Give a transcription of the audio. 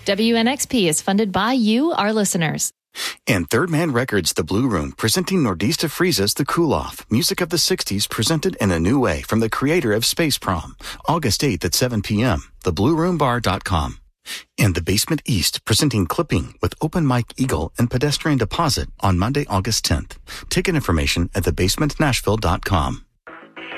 WNXP is funded by you, our listeners. And Third Man Records, The Blue Room, presenting Nordista Frieza's The Cool Off, music of the 60s presented in a new way from the creator of Space Prom, August 8th at 7 p.m., theblueroombar.com. And The Basement East, presenting Clipping with Open Mic Eagle and Pedestrian Deposit on Monday, August 10th. Ticket information at thebasementnashville.com.